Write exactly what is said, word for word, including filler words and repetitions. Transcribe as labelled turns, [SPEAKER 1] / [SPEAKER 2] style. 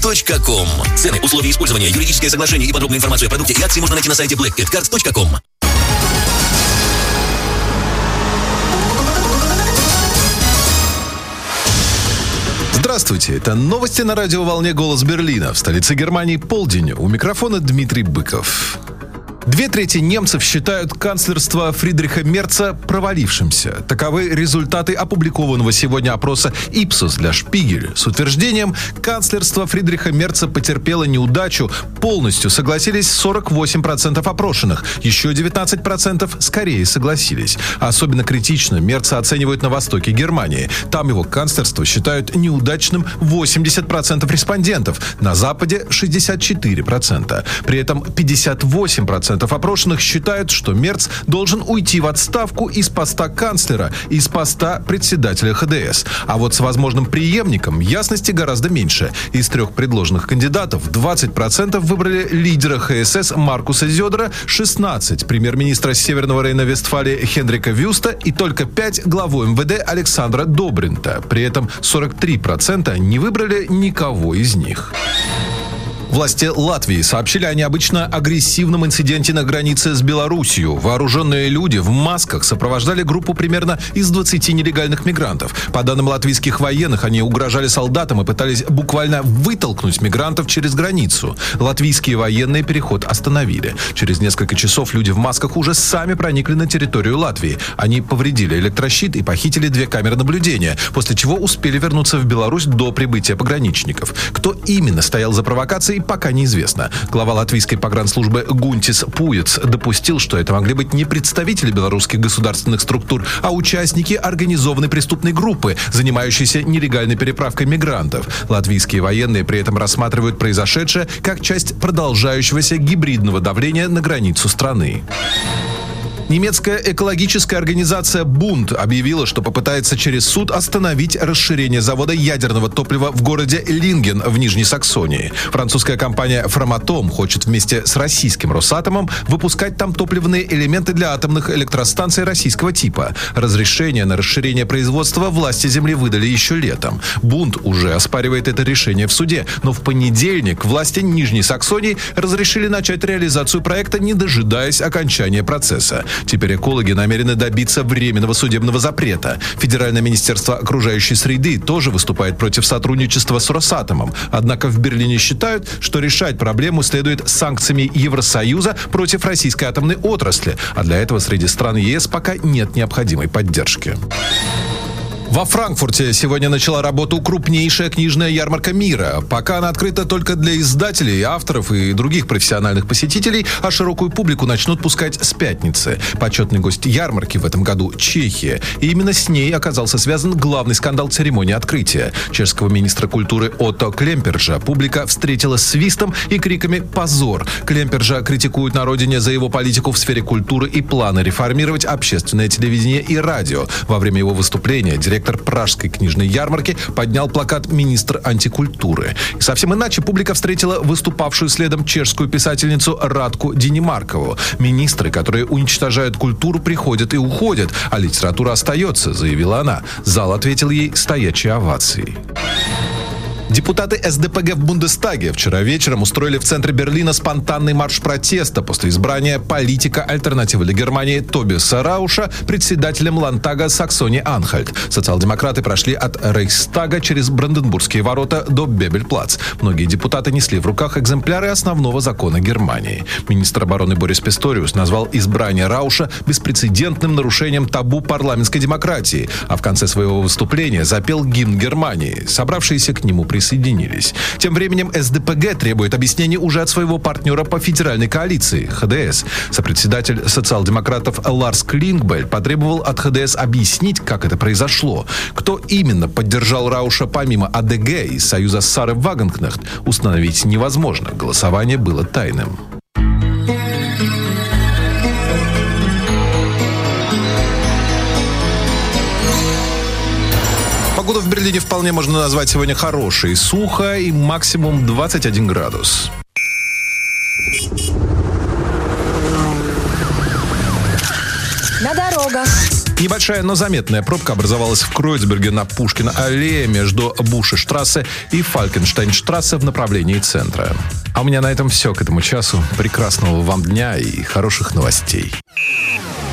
[SPEAKER 1] точка ком. Цены, условия использования, юридическое соглашение и подробную информацию о продукте и акции можно найти на сайте блэк кэт кард точка ком.
[SPEAKER 2] Здравствуйте, это новости на радиоволне «Голос Берлина». В столице Германии полдень. У микрофона Дмитрий Быков. Две трети немцев считают канцлерство Фридриха Мерца провалившимся. Таковы результаты опубликованного сегодня опроса Ipsos для Шпигель. С утверждением канцлерство Фридриха Мерца потерпело неудачу полностью согласились сорок восемь процентов опрошенных. Еще девятнадцать процентов скорее согласились. Особенно критично Мерца оценивают на востоке Германии. Там его канцлерство считают неудачным восемьдесят процентов респондентов. На западе шестьдесят четыре процента. При этом пятьдесят восемь процентов опрошенных считают, что Мерц должен уйти в отставку из поста канцлера, из поста председателя ха дэ эс. А вот с возможным преемником ясности гораздо меньше. Из трех предложенных кандидатов двадцать процентов выбрали лидера ха эс эс Маркуса Зёдера, шестнадцать процентов премьер-министра Северного Рейна-Вестфалии Хенрика Вюста и только пять процентов главу эм вэ дэ Александра Добринта. При этом сорок три процента не выбрали никого из них. Власти Латвии сообщили о необычно агрессивном инциденте на границе с Белоруссией. Вооруженные люди в масках сопровождали группу примерно из двадцати нелегальных мигрантов. По данным латвийских военных, они угрожали солдатам и пытались буквально вытолкнуть мигрантов через границу. Латвийские военные переход остановили. Через несколько часов люди в масках уже сами проникли на территорию Латвии. Они повредили электрощит и похитили две камеры наблюдения, после чего успели вернуться в Беларусь до прибытия пограничников. Кто именно стоял за провокацией, пока неизвестно. Глава латвийской погранслужбы Гунтис Пуец допустил, что это могли быть не представители белорусских государственных структур, а участники организованной преступной группы, занимающейся нелегальной переправкой мигрантов. Латвийские военные при этом рассматривают произошедшее как часть продолжающегося гибридного давления на границу страны. Немецкая экологическая организация «Бунд» объявила, что попытается через суд остановить расширение завода ядерного топлива в городе Линген в Нижней Саксонии. Французская компания «Фраматом» хочет вместе с российским «Росатомом» выпускать там топливные элементы для атомных электростанций российского типа. Разрешение на расширение производства власти земли выдали еще летом. «Бунд» уже оспаривает это решение в суде, но в понедельник власти Нижней Саксонии разрешили начать реализацию проекта, не дожидаясь окончания процесса. Теперь экологи намерены добиться временного судебного запрета. Федеральное министерство окружающей среды тоже выступает против сотрудничества с Росатомом. Однако в Берлине считают, что решать проблему следует санкциями Евросоюза против российской атомной отрасли. А для этого среди стран е эс пока нет необходимой поддержки. Во Франкфурте сегодня начала работу крупнейшая книжная ярмарка мира. Пока она открыта только для издателей, авторов и других профессиональных посетителей, а широкую публику начнут пускать с пятницы. Почетный гость ярмарки в этом году – Чехия. И именно с ней оказался связан главный скандал церемонии открытия. Чешского министра культуры Отто Клемпержа публика встретила свистом и криками «Позор!». Клемпержа критикуют на родине за его политику в сфере культуры и планы реформировать общественное телевидение и радио. Во время его выступления директор Пражской книжной ярмарки поднял плакат «Министр антикультуры». И совсем иначе публика встретила выступавшую следом чешскую писательницу Радку Денемаркову. Министры, которые уничтожают культуру, приходят и уходят, а литература остается, заявила она. Зал ответил ей стоячей овацией. Депутаты эс дэ пэ гэ в Бундестаге вчера вечером устроили в центре Берлина спонтанный марш протеста после избрания политика альтернативы для Германии Тобиаса Рауша председателем Ландтага Саксонии-Анхальт. Социал-демократы прошли от Рейхстага через Бранденбургские ворота до Бебель-плац. Многие депутаты несли в руках экземпляры основного закона Германии. Министр обороны Борис Писториус назвал избрание Рауша беспрецедентным нарушением табу парламентской демократии, а в конце своего выступления запел гимн Германии. Собравшиеся к нему присоединились. Тем временем эс дэ пэ гэ требует объяснений уже от своего партнера по федеральной коалиции – ха дэ эс. Сопредседатель социал-демократов Ларс Клингбель потребовал от ха дэ эс объяснить, как это произошло. Кто именно поддержал Рауша помимо а дэ гэ и союза Сары Вагенкнехт, установить невозможно. Голосование было тайным. Погоду в Берлине вполне можно назвать сегодня хорошей. Сухо и максимум двадцать один градус.
[SPEAKER 3] На дорогах.
[SPEAKER 2] Небольшая, но заметная пробка образовалась в Кройцберге на Пушкина-аллее между Буше-штрассе и Фалькенштейн-штрассе в направлении центра. А у меня на этом все к этому часу. Прекрасного вам дня и хороших новостей.